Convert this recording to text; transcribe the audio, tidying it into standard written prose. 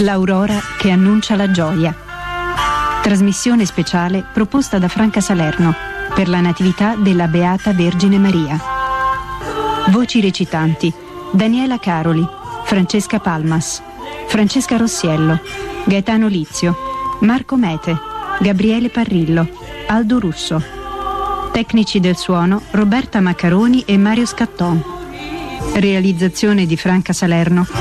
L'aurora che annuncia la gioia. Trasmissione speciale proposta da Franca Salerno per la Natività della Beata Vergine Maria. Voci recitanti: Daniela Caroli, Francesca Palmas, Francesca Rossiello, Gaetano Lizio, Marco Mete, Gabriele Parrillo, Aldo Russo. Tecnici del suono Roberta Maccaroni e Mario Scatton. Realizzazione di Franca Salerno